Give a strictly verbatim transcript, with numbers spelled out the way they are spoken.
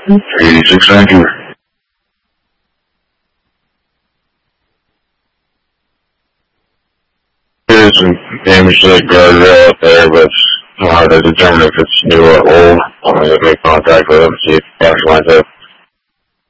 eighty-six, thank you. There's some damage to the guardrail up there, but it's hard to determine if it's new or old. I'm going to make contact with them, see if it lines up.